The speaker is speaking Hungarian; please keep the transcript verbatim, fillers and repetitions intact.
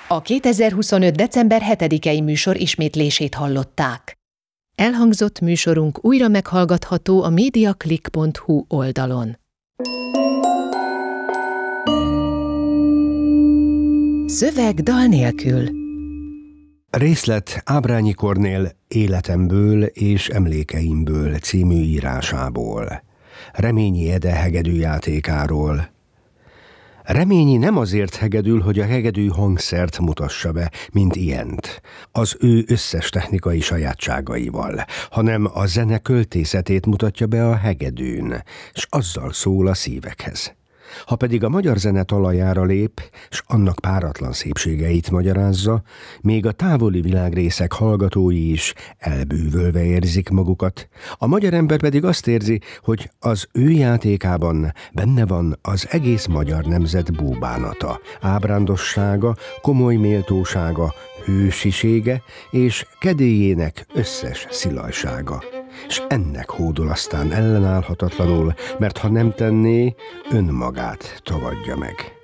A kétezer-huszonöt. december hetedikei műsor ismétlését hallották. Elhangzott műsorunk újra meghallgatható a mediaclick pont hu oldalon. Szöveg dal nélkül. Részlet Ábrányi Kornél Életemből és emlékeimből című írásából. Reményi Ede hegedűjátékáról. Reményi nem azért hegedül, hogy a hegedű hangszert mutassa be, mint ilyent, az ő összes technikai sajátságaival, hanem a zene költészetét mutatja be a hegedűn, s azzal szól a szívekhez. Ha pedig a magyar zene talajára lép, s annak páratlan szépségeit magyarázza, még a távoli világrészek hallgatói is elbűvölve érzik magukat, a magyar ember pedig azt érzi, hogy az ő játékában benne van az egész magyar nemzet búbánata, ábrándossága, komoly méltósága, hősisége és kedélyének összes szilajsága. S ennek hódol aztán ellenállhatatlanul, mert ha nem tenné, önmagát tagadja meg.